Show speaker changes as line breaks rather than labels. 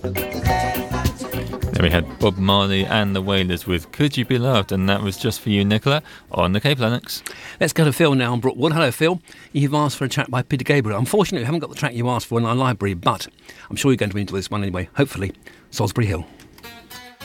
There we had Bob Marley and the Wailers with Could You Be Loved, and that was just for you, Nicola, on the Cape Lennox.
Let's go to Phil now on Brookwood. Hello, Phil. You've asked for a track by Peter Gabriel. Unfortunately, we haven't got the track you asked for in our library, but I'm sure you're going to be into this one anyway. Hopefully, Salisbury Hill.